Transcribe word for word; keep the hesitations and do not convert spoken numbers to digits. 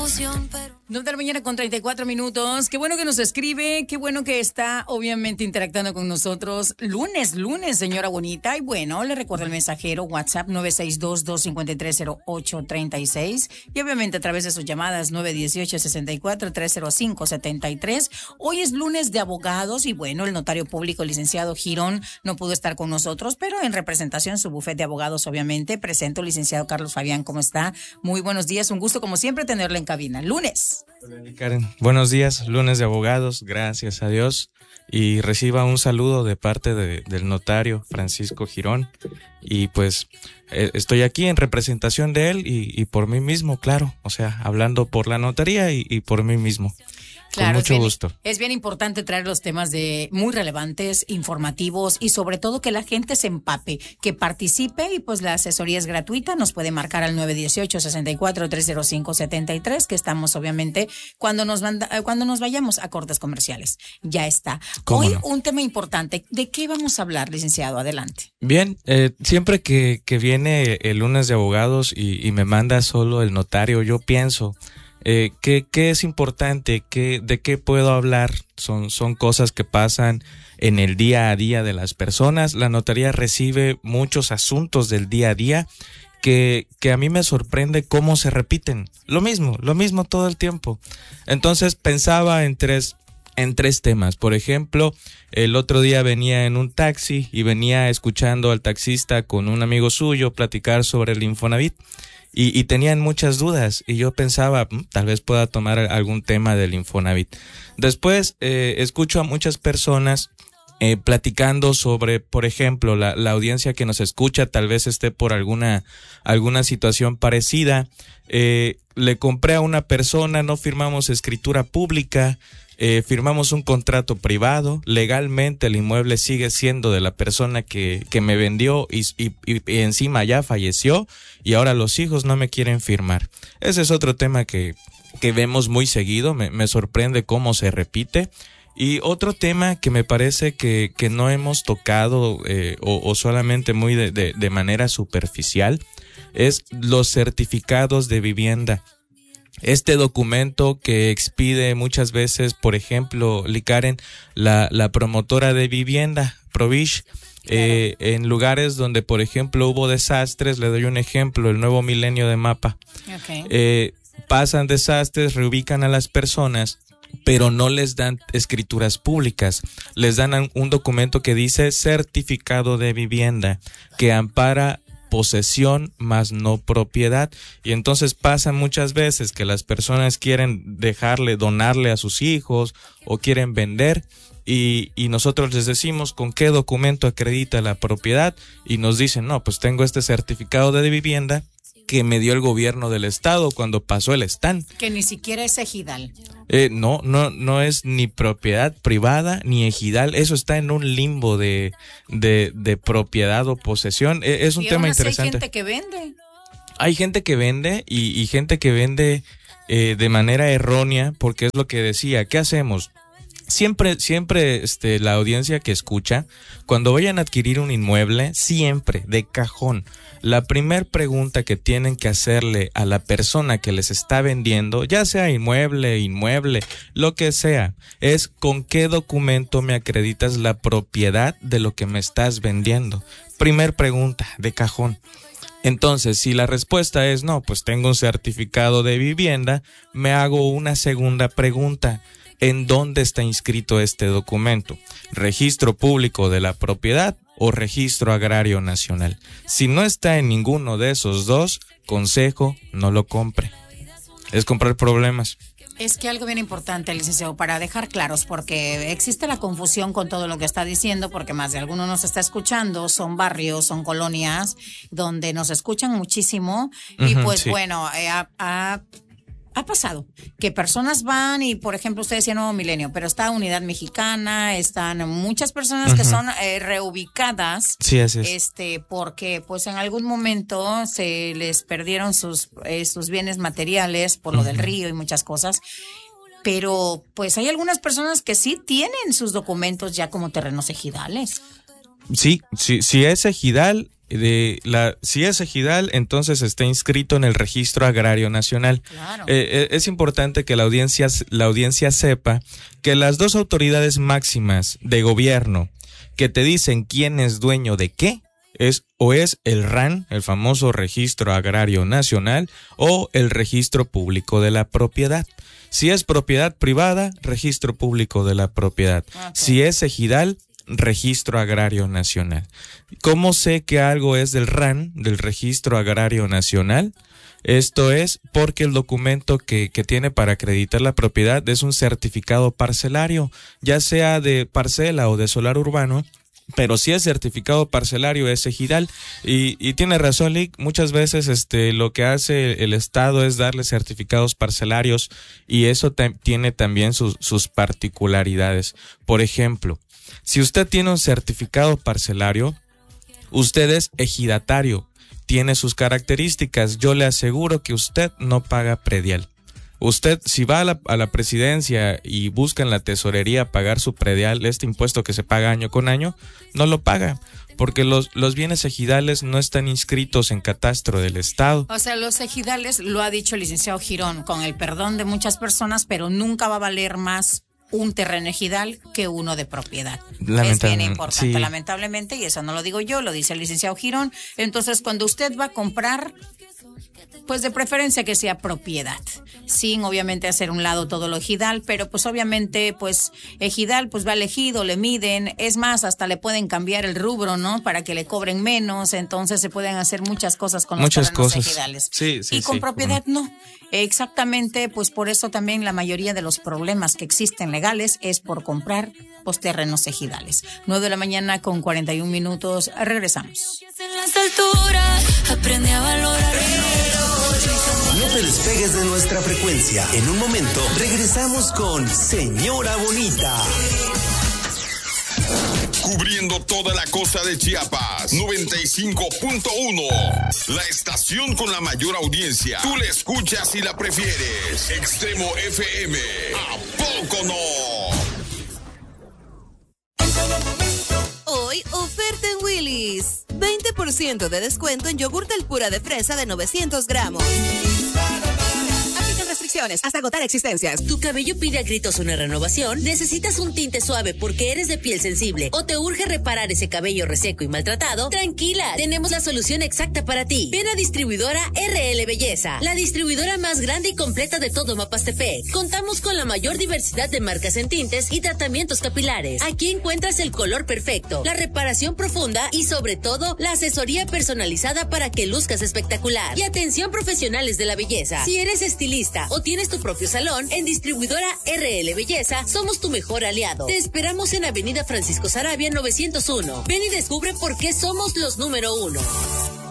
emoción, pero... nueve de la mañana con treinta y cuatro minutos. Qué bueno que nos escribe, qué bueno que está obviamente interactuando con nosotros. Lunes, lunes, señora bonita. Y bueno, le recuerdo el mensajero WhatsApp nueve seis dos, dos cinco tres, cero ocho tres seis y obviamente a través de sus llamadas nueve uno ocho, seis cuatro, tres cero cinco, siete tres. Hoy es lunes de abogados y bueno, el notario público, el licenciado Girón, no pudo estar con nosotros, pero en representación su bufete de abogados, obviamente, presento al licenciado Carlos Fabián. ¿Cómo está? Muy buenos días, un gusto como siempre tenerle en cabina. Lunes. Hola, Karen. Buenos días, lunes de abogados, gracias a Dios. Y reciba un saludo de parte de, del notario Francisco Girón. Y pues eh, estoy aquí en representación de él y, y por mí mismo, claro. O sea, hablando por la notaría y, y por mí mismo. Claro, con mucho es bien, gusto. Es bien importante traer los temas de muy relevantes, informativos y sobre todo que la gente se empape, que participe y pues la asesoría es gratuita. Nos puede marcar al nueve uno ocho, seis cuatro, tres cero cinco, siete tres, que estamos obviamente cuando nos manda, cuando nos vayamos a cortes comerciales. Ya está. Hoy no? un tema importante. ¿De qué vamos a hablar, licenciado? Adelante. Bien, eh, siempre que, que viene el lunes de abogados y, y me manda solo el notario, yo pienso... Eh, ¿qué, ¿Qué es importante? ¿Qué, ¿De qué puedo hablar? Son, son cosas que pasan en el día a día de las personas. La notaría recibe muchos asuntos del día a día que, que a mí me sorprende cómo se repiten. Lo mismo, lo mismo todo el tiempo. Entonces pensaba en tres, en tres temas. Por ejemplo, el otro día venía en un taxi y venía escuchando al taxista con un amigo suyo platicar sobre el Infonavit. Y, y tenían muchas dudas y yo pensaba, tal vez pueda tomar algún tema del Infonavit. Después eh, escucho a muchas personas eh, platicando sobre, por ejemplo, la, la audiencia que nos escucha tal vez esté por alguna, alguna situación parecida. Eh, le compré a una persona, no firmamos escritura pública, eh, firmamos un contrato privado, legalmente el inmueble sigue siendo de la persona que, que me vendió y, y, y encima ya falleció y ahora los hijos no me quieren firmar. Ese es otro tema que, que vemos muy seguido, me, me sorprende cómo se repite. Y otro tema que me parece que, que no hemos tocado eh, o, o solamente muy de, de, de manera superficial es los certificados de vivienda. Este documento que expide muchas veces, por ejemplo, Licaren, la, la promotora de vivienda, Provish, eh, en lugares donde, por ejemplo, hubo desastres, le doy un ejemplo, el nuevo milenio de Mapa. Okay. Eh, pasan desastres, reubican a las personas, pero no les dan escrituras públicas, les dan un documento que dice certificado de vivienda, que ampara posesión más no propiedad, y entonces pasa muchas veces que las personas quieren dejarle, donarle a sus hijos o quieren vender y, y nosotros les decimos con qué documento acredita la propiedad y nos dicen, no, pues tengo este certificado de vivienda que me dio el gobierno del estado cuando pasó el stand. Que ni siquiera es ejidal. Eh, no, no, no es ni propiedad privada ni ejidal, eso está en un limbo de, de, de propiedad o posesión. Eh, es un y tema aún así interesante. Hay gente que vende. Hay gente que vende y, y gente que vende eh, de manera errónea, porque es lo que decía, ¿qué hacemos? Siempre, siempre, este, la audiencia que escucha, cuando vayan a adquirir un inmueble, siempre, de cajón, la primer pregunta que tienen que hacerle a la persona que les está vendiendo, ya sea inmueble, inmueble, lo que sea, es ¿con qué documento me acreditas la propiedad de lo que me estás vendiendo? Primer pregunta, de cajón. Entonces, si la respuesta es no, pues tengo un certificado de vivienda, me hago una segunda pregunta. ¿En dónde está inscrito este documento? ¿Registro público de la propiedad o registro agrario nacional? Si no está en ninguno de esos dos, consejo, no lo compre. Es comprar problemas. Es que algo bien importante, licenciado, para dejar claros, porque existe la confusión con todo lo que está diciendo, porque más de alguno nos está escuchando, son barrios, son colonias, donde nos escuchan muchísimo, y uh-huh, pues sí. bueno, eh, a, a Ha pasado que personas van y, por ejemplo, usted decía Nuevo Milenio, pero está Unidad Mexicana, están muchas personas uh-huh. que son eh, reubicadas. Sí, así es. Este, porque pues en algún momento se les perdieron sus, eh, sus bienes materiales por lo uh-huh. del río y muchas cosas. Pero pues hay algunas personas que sí tienen sus documentos ya como terrenos ejidales. Sí, sí, si es ejidal, de la, si es ejidal, entonces está inscrito en el Registro Agrario Nacional. Claro. Eh, es importante que la audiencia, la audiencia sepa que las dos autoridades máximas de gobierno que te dicen quién es dueño de qué, es o es el R A N, el famoso Registro Agrario Nacional, o el Registro Público de la Propiedad. Si es propiedad privada, Registro Público de la Propiedad. Okay. Si es ejidal, Registro Agrario Nacional. ¿Cómo sé que algo es del R A N, del Registro Agrario Nacional? Esto es porque el documento que, que tiene para acreditar la propiedad es un certificado parcelario, ya sea de parcela o de solar urbano. Pero si es certificado parcelario es ejidal y, y tiene razón Lick, muchas veces este lo que hace el Estado es darle certificados parcelarios y eso tam- tiene también sus, sus particularidades. Por ejemplo, si usted tiene un certificado parcelario, usted es ejidatario, tiene sus características, yo le aseguro que usted no paga predial. Usted, si va a la, a la presidencia y busca en la tesorería pagar su predial, este impuesto que se paga año con año, no lo paga, porque los, los bienes ejidales no están inscritos en catastro del Estado. O sea, los ejidales, lo ha dicho el licenciado Girón, con el perdón de muchas personas, pero nunca va a valer más un terreno ejidal que uno de propiedad. Es bien importante, sí. Lamentablemente, y eso no lo digo yo, lo dice el licenciado Girón. Entonces, cuando usted va a comprar, pues de preferencia que sea propiedad, sin obviamente hacer un lado todo lo ejidal, pero pues obviamente pues ejidal pues va elegido, le miden, es más, hasta le pueden cambiar el rubro, ¿no? Para que le cobren menos, entonces se pueden hacer muchas cosas con muchas los terrenos cosas. ejidales. Sí, sí, y con sí. propiedad no. Exactamente, pues por eso también la mayoría de los problemas que existen legales es por comprar pues terrenos ejidales. nueve de la mañana con cuarenta y un minutos, regresamos. En las alturas, aprende a valorar. No te despegues de nuestra frecuencia. En un momento regresamos con Señora Bonita. Cubriendo toda la costa de Chiapas, noventa y cinco punto uno. La estación con la mayor audiencia. Tú la escuchas y la prefieres. Extremo F M. ¿A poco no? Hoy, oferta en Willy's. veinte por ciento de descuento en yogur del pura de fresa de novecientos gramos. Aplican restricciones hasta agotar existencias. ¿Tu cabello pide a gritos una renovación? ¿Necesitas un tinte suave porque eres de piel sensible o te urge reparar ese cabello reseco y maltratado? Tranquila, tenemos la solución exacta para ti. Ven a distribuidora R L Belleza, la distribuidora más grande y completa de todo Mapastepec. Contamos con la mayor diversidad de marcas en tintes y tratamientos capilares. Aquí encuentras el color perfecto, la reparación profunda y sobre todo la asesoría personalizada para que luzcas espectacular. Y atención profesionales de la belleza. Si eres estilista o tienes tu propio salón, en distribuidora R L Belleza somos tu mejor aliado. Te esperamos en Avenida Francisco Sarabia novecientos uno. Ven y descubre por qué somos los número uno.